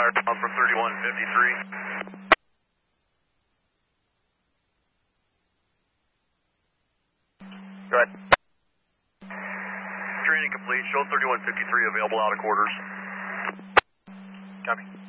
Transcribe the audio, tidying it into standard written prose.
fire down for 3153. Go ahead. Training complete. Show 3153 available out of quarters. Copy.